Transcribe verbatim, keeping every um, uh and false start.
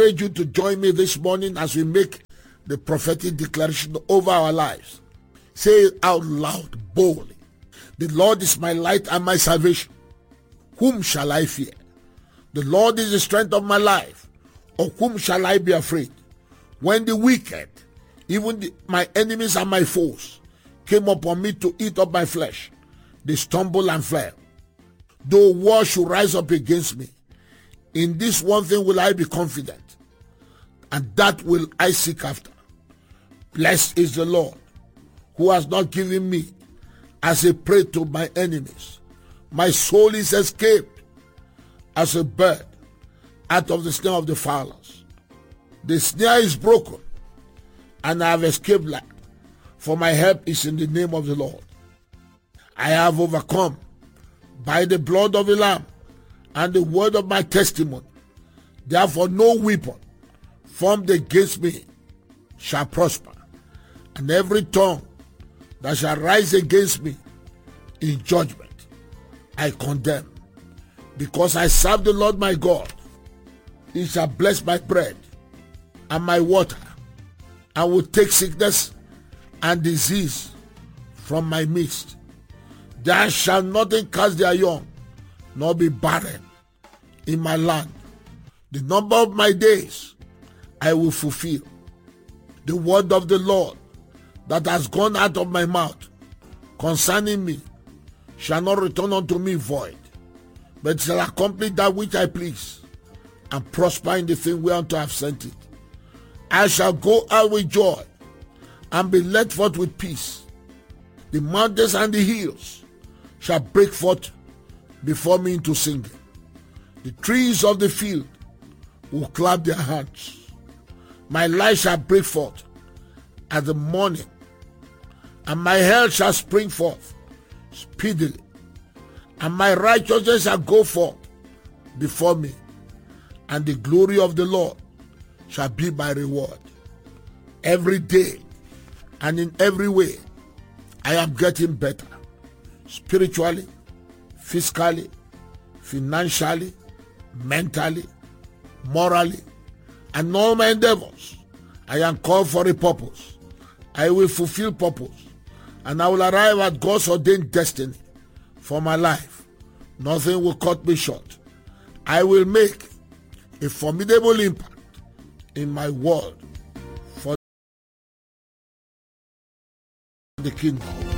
I encourage you to join me this morning as we make the prophetic declaration over our lives. Say it out loud, boldly. The Lord is my light and my salvation. Whom shall I fear? The Lord is the strength of my life. Of whom shall I be afraid? When the wicked, even the, my enemies and my foes, came upon me to eat up my flesh, they stumbled and fled. Though war should rise up against me, in this one thing will I be confident, and that will I seek after. Blessed is the Lord, who has not given me as a prey to my enemies. My soul is escaped as a bird out of the snare of the fowlers. The snare is broken, and I have escaped life, for my help is in the name of the Lord. I have overcome by the blood of the Lamb and the word of my testimony. Therefore no weapon formed against me shall prosper, and every tongue that shall rise against me in judgment I condemn. Because I serve the Lord my God, he shall bless my bread and my water, and will take sickness and disease from my midst. There shall nothing cast their young, nor be barren in my land. The number of my days I will fulfill. The word of the Lord that has gone out of my mouth concerning me shall not return unto me void, but shall accomplish that which I please, and prosper in the thing whereunto I have sent it. I shall go out with joy, and be led forth with peace. The mountains and the hills shall break forth before me into singing. The trees of the field will clap their hands. My light shall break forth as the morning, and my health shall spring forth speedily, and my righteousness shall go forth before me, and the glory of the Lord shall be my reward. Every day and in every way I am getting better, spiritually, physically, financially, mentally, morally, and all my endeavors. I am called for a purpose. I will fulfill purpose, and I will arrive at God's ordained destiny for my life. Nothing will cut me short. I will make a formidable impact in my world for the kingdom.